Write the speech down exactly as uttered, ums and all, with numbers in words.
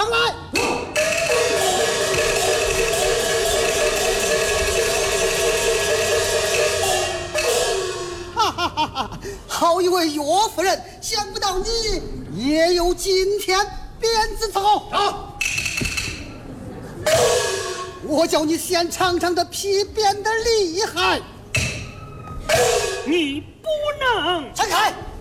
上来！哈哈哈哈！好一位岳夫人，想不到你也有今天鞭子走。 啊！ 我叫你先尝尝这皮鞭的厉害。 你不能闪开！